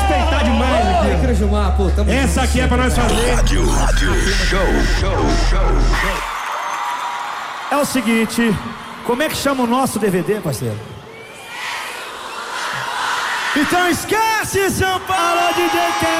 respeitar demais aqui. Crejumar, pô, tamo Essa aqui é pra nós fazer. Rádio Show. É o seguinte, como é que chama o nosso DVD, parceiro? Então esquece São Paulo, DJ.